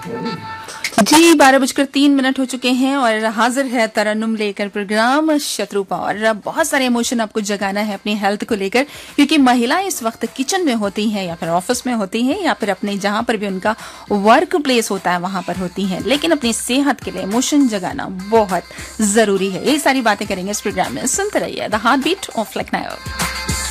जी 12:03 हो चुके हैं और हाजिर है तरन्नुम लेकर प्रोग्राम शत्रुपा। और बहुत सारे इमोशन आपको जगाना है अपनी हेल्थ को लेकर, क्योंकि महिलाएं इस वक्त किचन में होती हैं या फिर ऑफिस में होती हैं या फिर अपने जहां पर भी उनका वर्क प्लेस होता है वहां पर होती हैं, लेकिन अपनी सेहत के लिए इमोशन जगाना बहुत जरूरी है। यही सारी बातें करेंगे इस प्रोग्राम में। सुनते रहिए the heart beat of Lucknow.